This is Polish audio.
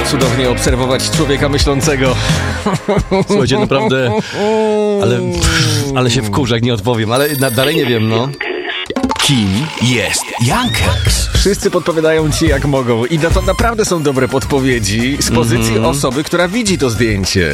cudownie obserwować człowieka myślącego. Słuchajcie, naprawdę, ale się wkurzę, jak nie odpowiem, ale dalej nie wiem, no. Kim jest Jan Keks? Wszyscy podpowiadają ci jak mogą i to naprawdę są dobre podpowiedzi z pozycji osoby, która widzi to zdjęcie.